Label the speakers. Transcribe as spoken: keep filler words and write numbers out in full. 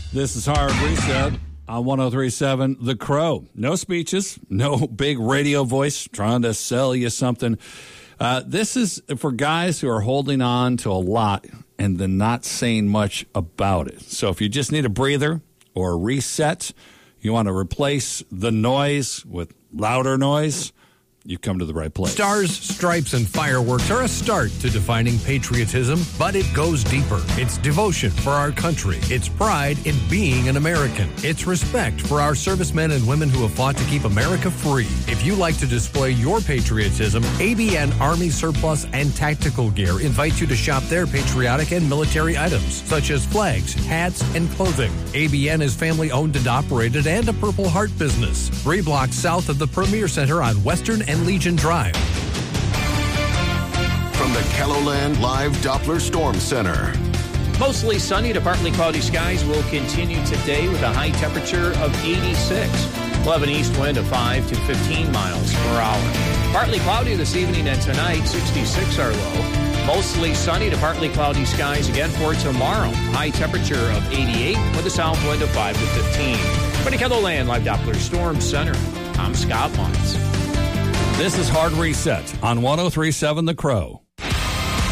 Speaker 1: This is Hard Reset on one oh three point seven The Crow. No speeches, no big radio voice trying to sell you something. Uh, this is for guys who are holding on to a lot and then not saying much about it. So if you just need a breather or a reset, you want to replace the noise with louder noise, you come to the right place.
Speaker 2: Stars, stripes, and fireworks are a start to defining patriotism, but it goes deeper. It's devotion for our country. It's pride in being an American. It's respect for our servicemen and women who have fought to keep America free. If you like to display your patriotism, A B N Army Surplus and Tactical Gear invites you to shop their patriotic and military items, such as flags, hats, and clothing. A B N is family-owned and operated and a Purple Heart business. Three blocks south of the Premier Center on Western and Legion Drive.
Speaker 3: From the KELOLAND Live Doppler Storm Center.
Speaker 4: Mostly sunny to partly cloudy skies will continue today with a high temperature of eighty-six. We'll have an east wind of five to fifteen miles per hour. Partly cloudy this evening and tonight, sixty-six our low. Mostly sunny to partly cloudy skies again for tomorrow. High temperature of eighty-eight with a south wind of five to fifteen. From the KELOLAND Live Doppler Storm Center, I'm Scott Lawrence.
Speaker 1: This is Hard Reset on one oh three point seven The Crow.